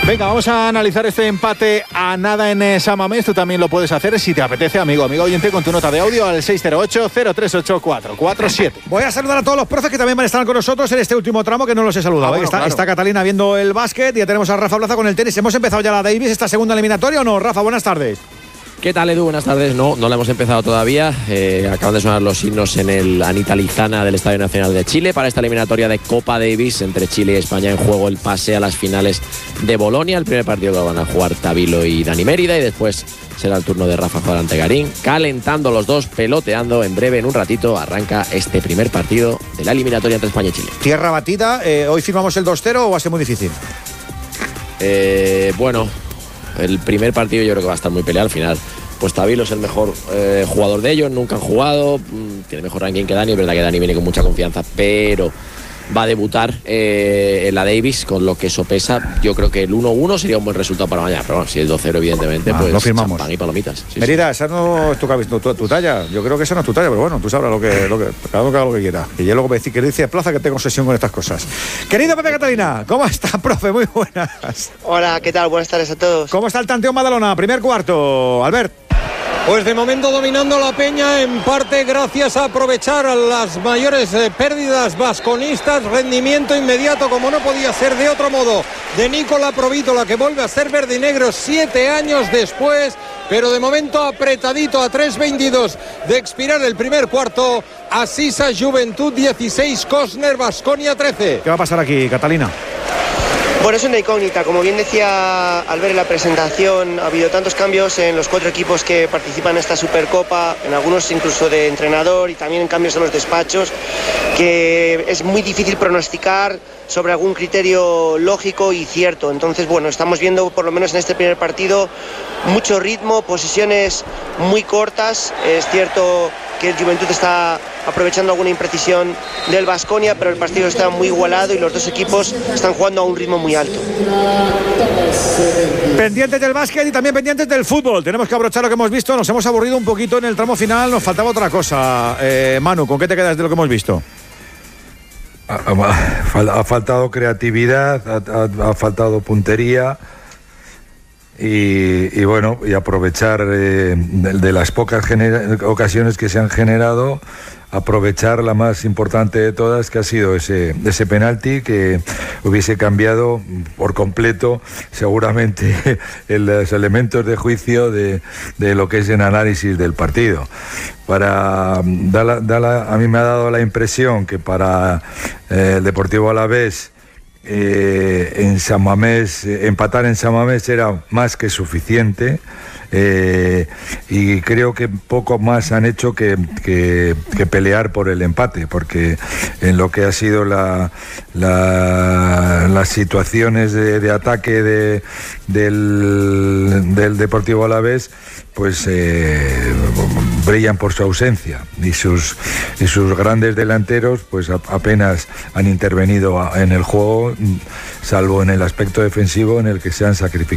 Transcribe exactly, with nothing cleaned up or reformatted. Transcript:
Venga, vamos a analizar este empate a nada en San Mamés. Tú también lo puedes hacer si te apetece, amigo, amigo oyente, con tu nota de audio al seis cero ocho, cero tres ocho cuatro cuatro siete. Voy a saludar a todos los profes que también van a estar con nosotros en este último tramo, que no los he saludado. Ah, bueno, está, claro. está Catalina viendo el básquet, ya tenemos a Rafa Plaza con el tenis. ¿Hemos empezado ya la Davis, esta segunda eliminatoria o no? Rafa, buenas tardes. ¿Qué tal, Edu? Buenas tardes. No, no la hemos empezado todavía. Eh, acaban de sonar los himnos en el Anita Lizana del Estadio Nacional de Chile para esta eliminatoria de Copa Davis entre Chile y España, en juego el pase a las finales de Bolonia. El primer partido lo van a jugar Tabilo y Dani Mérida, y después será el turno de Rafa jugar ante Garín, calentando los dos, peloteando. En breve, en un ratito, arranca este primer partido de la eliminatoria entre España y Chile. Tierra batida, eh, ¿hoy firmamos el dos cero o va a ser muy difícil? Eh, bueno... El primer partido yo creo que va a estar muy peleado al final. Pues Tabilo es el mejor eh, jugador de ellos, nunca han jugado, tiene mejor ranking que Dani, es verdad que Dani viene con mucha confianza, pero va a debutar eh, en la Davis, con lo que eso pesa. Yo creo que el uno uno sería un buen resultado para mañana, pero bueno, si es dos cero evidentemente, ah, pues lo firmamos. Champán y palomitas. Sí, Mérida, sí. esa no es tu, tu, tu, tu talla, yo creo que esa no es tu talla, pero bueno, tú sabrás lo que, lo que cada uno que haga lo que quiera. Y yo luego me dice que dice Plaza que tengo obsesión con estas cosas. Querido Pepe Catalina, ¿cómo está, profe? Muy buenas. Hola, ¿qué tal? Buenas tardes a todos. ¿Cómo está el Tanteón Badalona? Primer cuarto, Albert. Pues de momento dominando la Peña, en parte gracias a aprovechar las mayores eh, pérdidas vasconistas, rendimiento inmediato, como no podía ser de otro modo, de Nicola Provítola, que vuelve a ser verde y negro siete años después, pero de momento apretadito a tres veintidós de expirar el primer cuarto. Asisa Juventud dieciséis, Cosner Baskonia trece. ¿Qué va a pasar aquí, Catalina? Bueno, es una incógnita. Como bien decía al ver en la presentación, ha habido tantos cambios en los cuatro equipos que participan en esta Supercopa, en algunos incluso de entrenador y también en cambios en los despachos, que es muy difícil pronosticar sobre algún criterio lógico y cierto. Entonces, bueno, estamos viendo por lo menos en este primer partido mucho ritmo, posiciones muy cortas. Es cierto que el Juventud está aprovechando alguna imprecisión del Baskonia, pero el partido está muy igualado y los dos equipos están jugando a un ritmo muy alto. Pendientes del básquet y también pendientes del fútbol. Tenemos que abrochar lo que hemos visto. Nos hemos aburrido un poquito en el tramo final. Nos faltaba otra cosa. Eh, Manu, ¿con qué te quedas de lo que hemos visto? Ha, ha, ha faltado creatividad, ha, ha, ha faltado puntería. Y, y bueno, y aprovechar eh, de, de las pocas genera- ocasiones que se han generado, aprovechar la más importante de todas, que ha sido ese, ese penalti que hubiese cambiado por completo seguramente el, los elementos de juicio de, de lo que es el análisis del partido. Para da la, da la, a mí me ha dado la impresión que para eh, el Deportivo Alavés, Eh, en San Mamés, eh, empatar en San Mamés era más que suficiente, eh, y creo que poco más han hecho que, que, que pelear por el empate, porque en lo que ha sido la, la, las situaciones de, de ataque de, del, del Deportivo Alavés, pues eh, brillan por su ausencia, y sus, y sus grandes delanteros pues a, apenas han intervenido en el juego, salvo en el aspecto defensivo en el que se han sacrificado.